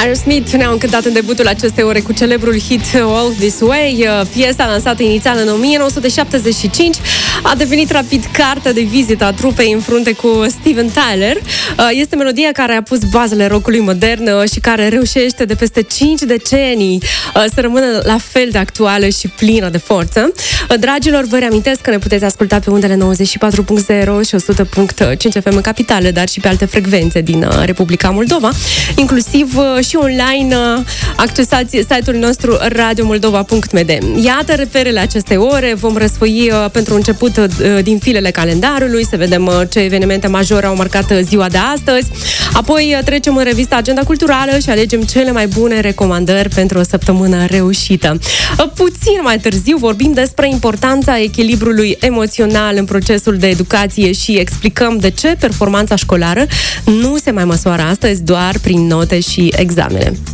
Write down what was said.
Aerosmith ne-au încântat în debutul acestei ore cu celebrul hit All This Way. Piesa lansată inițial în 1975 a devenit rapid cartea de vizită a trupei în frunte cu Steven Tyler. Este melodia care a pus bazele rockului modern și care reușește de peste 5 decenii să rămână la fel de actuală și plină de forță. Dragilor, vă reamintesc că ne puteți asculta pe undele 94.0 și 100.5 FM în capitală, dar și pe alte frecvențe din Republica Moldova, inclusiv și online. Accesați site-ul nostru radiomoldova.md. Iată reperele acestei ore. Vom răsfoi pentru început din filele calendarului, să vedem ce evenimente majore au marcat ziua de astăzi. Apoi trecem în revista Agenda Culturală și alegem cele mai bune recomandări pentru o săptămână reușită. Puțin mai târziu vorbim despre importanța echilibrului emoțional în procesul de educație și explicăm de ce performanța școlară nu se mai măsoară astăzi doar prin note și examene.